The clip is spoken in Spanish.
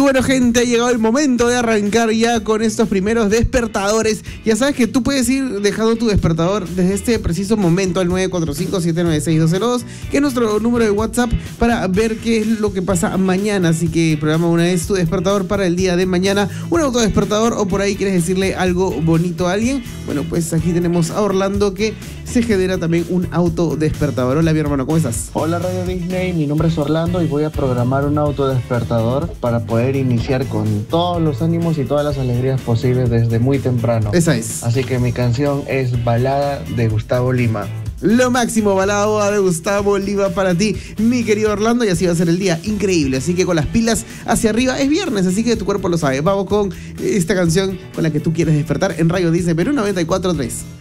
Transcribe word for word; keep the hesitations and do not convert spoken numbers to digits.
bueno, gente, ha llegado el momento de arrancar ya con estos primeros despertadores. Ya sabes que tú puedes ir dejando tu despertador desde este preciso momento al nueve cuatro cinco, siete nueve seis, dos cero dos, que es nuestro número de WhatsApp, para ver qué es lo que pasa mañana. Así que programa una vez tu despertador para el día de mañana, un autodespertador, o por ahí quieres decirle algo bonito a alguien. Bueno, pues aquí tenemos a Orlando, que se genera también un autodespertador. Hola, mi hermano, ¿cómo estás? Hola, Radio Disney, mi nombre es Orlando y voy a programar un autodespertador para poder iniciar con todos los ánimos y todas las alegrías posibles desde muy temprano. Esa es. Así que mi canción es Balada de Gustavo Lima. Lo máximo, balada de Gustavo Lima para ti, mi querido Orlando, y así va a ser el día increíble. Así que con las pilas hacia arriba, es viernes, así que tu cuerpo lo sabe. Vamos con esta canción con la que tú quieres despertar en Radio Disney Perú noventa y cuatro punto tres.